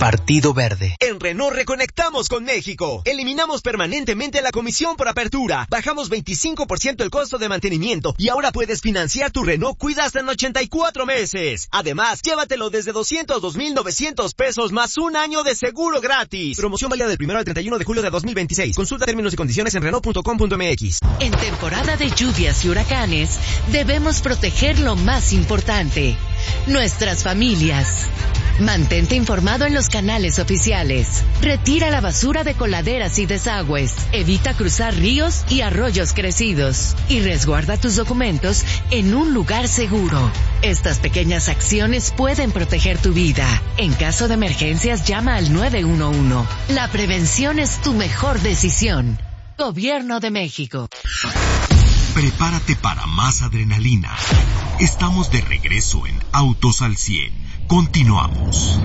Partido Verde. En Renault reconectamos con México. Eliminamos permanentemente la comisión por apertura. Bajamos 25% el costo de mantenimiento y ahora puedes financiar tu Renault Kwid hasta en 84 meses. Además, llévatelo desde 202,900 pesos más un año de seguro gratis. Promoción válida del 1 al 31 de julio de 2026. Consulta términos y condiciones en Renault.com.mx. En temporada de lluvias y huracanes, debemos proteger lo más importante: nuestras familias. Mantente informado en los canales oficiales. Retira la basura de coladeras y desagües. Evita cruzar ríos y arroyos crecidos. Y resguarda tus documentos en un lugar seguro. Estas pequeñas acciones pueden proteger tu vida. En caso de emergencias, llama al 911. La prevención es tu mejor decisión. Gobierno de México. Prepárate para más adrenalina. Estamos de regreso en Autos al 100. Continuamos.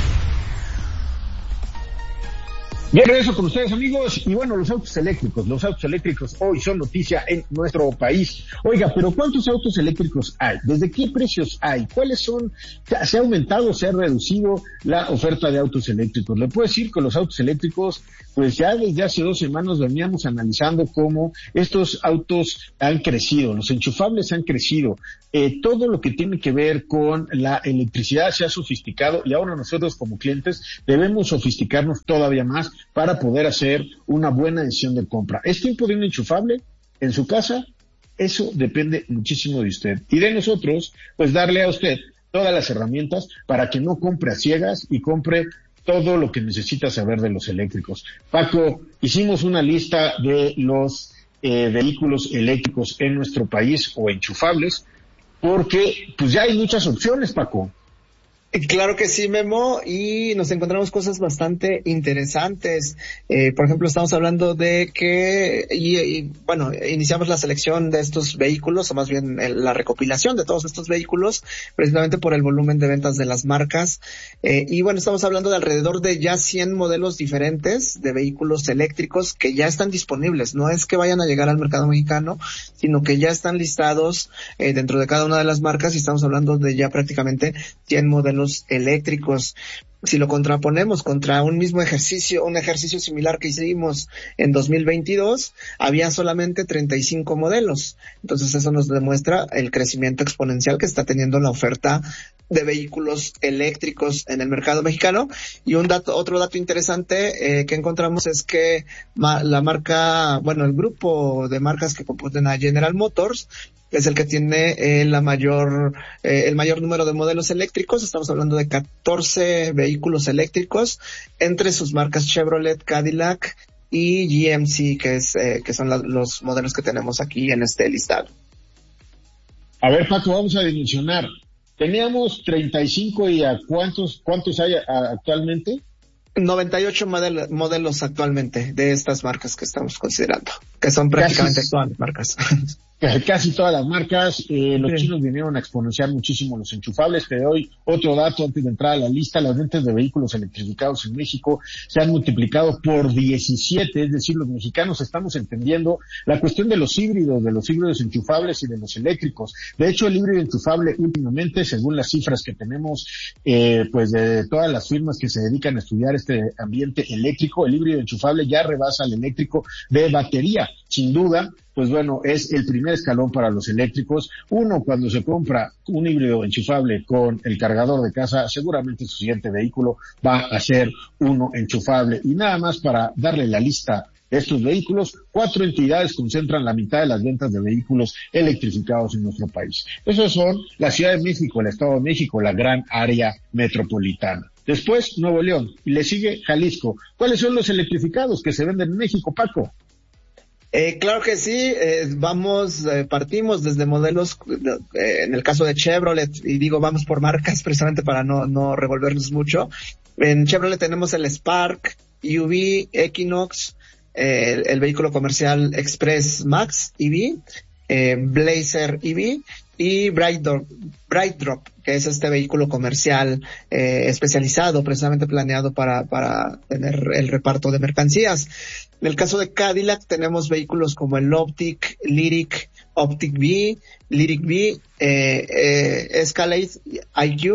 Bien, regreso con ustedes, amigos. Y bueno, los autos eléctricos hoy son noticia en nuestro país. Oiga, pero ¿cuántos autos eléctricos hay? ¿Desde qué precios hay? ¿Cuáles son? ¿Se ha aumentado, se ha reducido la oferta de autos eléctricos? Le puedo decir que los autos eléctricos, pues ya desde hace 2 semanas veníamos analizando cómo estos autos han crecido, los enchufables han crecido, todo lo que tiene que ver con la electricidad se ha sofisticado y ahora nosotros como clientes debemos sofisticarnos todavía más para poder hacer una buena decisión de compra. ¿Es tiempo de un enchufable en su casa? Eso depende muchísimo de usted y de nosotros, pues darle a usted todas las herramientas para que no compre a ciegas y compre todo lo que necesita saber de los eléctricos. Paco, hicimos una lista de los vehículos eléctricos en nuestro país o enchufables, porque pues ya hay muchas opciones, Paco. Claro que sí, Memo, y nos encontramos cosas bastante interesantes. Por ejemplo, estamos hablando de que, bueno, iniciamos la selección de estos vehículos, o más bien la recopilación de todos estos vehículos, precisamente por el volumen de ventas de las marcas. Y bueno, estamos hablando de alrededor de ya 100 modelos diferentes de vehículos eléctricos que ya están disponibles. No es que vayan a llegar al mercado mexicano, sino que ya están listados dentro de cada una de las marcas, y estamos hablando de ya prácticamente 100 modelos eléctricos. Si lo contraponemos contra un mismo ejercicio, un ejercicio similar que hicimos en 2022, había solamente 35 modelos. Entonces eso nos demuestra el crecimiento exponencial que está teniendo la oferta de vehículos eléctricos en el mercado mexicano. Y otro dato interesante que encontramos es que el grupo de marcas que componen a General Motors es el que tiene el mayor número de modelos eléctricos. Estamos hablando de 14 vehículos eléctricos entre sus marcas Chevrolet, Cadillac y GMC, que son los modelos que tenemos aquí en este listado. A ver, Paco, vamos a dimensionar. Teníamos 35 y ¿a cuántos hay actualmente? 98 modelos actualmente de estas marcas que estamos considerando, que son prácticamente todas las marcas. Casi todas las marcas. Los chinos vinieron a exponenciar muchísimo los enchufables, pero hoy otro dato antes de entrar a la lista: las ventas de vehículos electrificados en México se han multiplicado por 17, es decir, los mexicanos estamos entendiendo la cuestión de los híbridos enchufables y de los eléctricos. De hecho, el híbrido enchufable últimamente, según las cifras que tenemos, pues de todas las firmas que se dedican a estudiar este ambiente eléctrico, el híbrido enchufable ya rebasa al eléctrico de batería. Sin duda, pues bueno, es el primer escalón para los eléctricos. Uno, cuando se compra un híbrido enchufable con el cargador de casa, seguramente su siguiente vehículo va a ser uno enchufable. Y nada más para darle la lista de estos vehículos, 4 entidades concentran la mitad de las ventas de vehículos electrificados en nuestro país. Esos son la Ciudad de México, el Estado de México, la gran área metropolitana. Después, Nuevo León, y le sigue Jalisco. ¿Cuáles son los electrificados que se venden en México, Paco? Claro que sí, partimos desde modelos, en el caso de Chevrolet, y digo vamos por marcas precisamente para no revolvernos mucho. En Chevrolet tenemos el Spark, UV, Equinox, el vehículo comercial Express Max EV, Blazer EV y Bright Drop, que es este vehículo comercial especializado, precisamente planeado para tener el reparto de mercancías. En el caso de Cadillac tenemos vehículos como el Optic, Optic V, Lyric V, Escalade IQ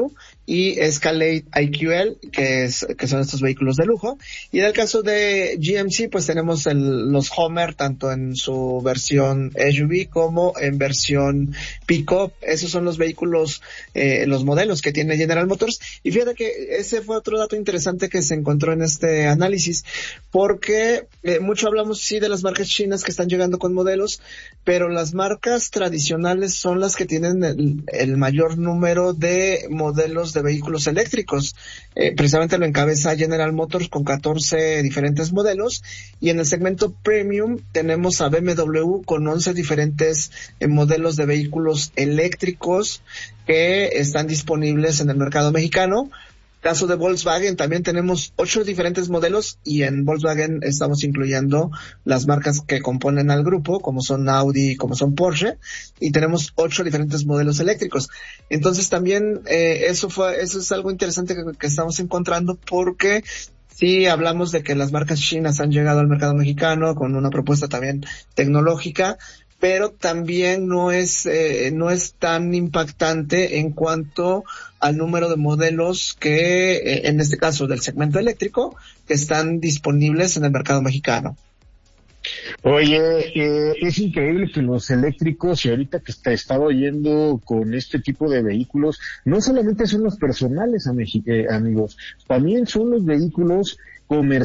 y Escalade IQL, que son estos vehículos de lujo. Y en el caso de GMC, pues tenemos los Hummer, tanto en su versión SUV como en versión Pickup. Esos son los vehículos, los modelos que tiene General Motors. Y fíjate que ese fue otro dato interesante que se encontró en este análisis, porque mucho hablamos sí de las marcas chinas que están llegando con modelos, pero las marcas tradicionales son las que tienen el mayor número de modelos de vehículos eléctricos. Precisamente lo encabeza General Motors con 14 diferentes modelos, y en el segmento premium tenemos a BMW con 11 diferentes modelos de vehículos eléctricos que están disponibles en el mercado mexicano. Caso de Volkswagen, también tenemos 8 diferentes modelos, y en Volkswagen estamos incluyendo las marcas que componen al grupo, como son Audi, como son Porsche, y tenemos 8 diferentes modelos eléctricos. Entonces también eso es algo interesante que estamos encontrando, porque sí hablamos de que las marcas chinas han llegado al mercado mexicano con una propuesta también tecnológica, pero también no es tan impactante en cuanto al número de modelos que, en este caso del segmento eléctrico, que están disponibles en el mercado mexicano. Oye, es increíble que los eléctricos, y ahorita que estaba oyendo con este tipo de vehículos, no solamente son los personales, amigos, también son los vehículos comerciales